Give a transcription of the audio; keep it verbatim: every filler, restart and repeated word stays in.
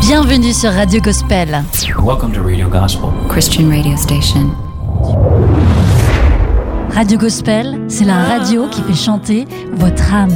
Bienvenue sur Radio Gospel. Welcome to Radio Gospel, Christian radio station. Radio Gospel, c'est la radio qui fait chanter votre âme.